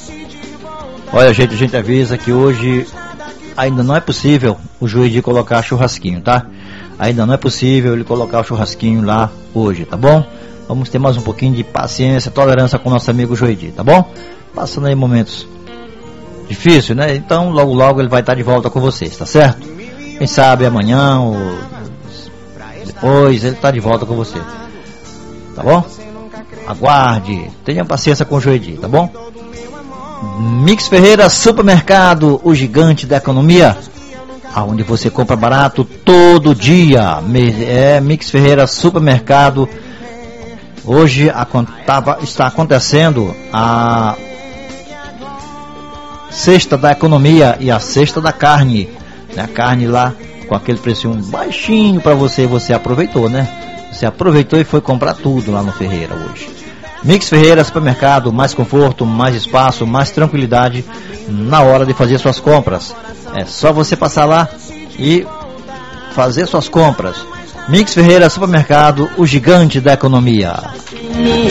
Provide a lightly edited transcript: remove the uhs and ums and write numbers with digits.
Olha, gente, a gente avisa que hoje ainda não é possível o Juedi colocar churrasquinho, tá? Ainda não é possível ele colocar o churrasquinho lá hoje, tá bom? Vamos ter mais um pouquinho de paciência, tolerância com o nosso amigo Juedi, tá bom? Passando aí momentos difíceis, né? Então logo logo ele vai estar de volta com vocês, tá certo? Quem sabe amanhã ou depois ele tá de volta com você, tá bom? Aguarde, tenha paciência com o Juedi, tá bom? Mix Ferreira Supermercado, o gigante da economia, aonde você compra barato todo dia. Mix Ferreira Supermercado. Hoje está acontecendo a Sexta da Economia e a Sexta da Carne, né? A carne lá com aquele precinho baixinho para você aproveitou, né? Você aproveitou e foi comprar tudo lá no Ferreira hoje. Mix Ferreira Supermercado, mais conforto, mais espaço, mais tranquilidade na hora de fazer suas compras. É só você passar lá e fazer suas compras. Mix Ferreira Supermercado, o gigante da economia.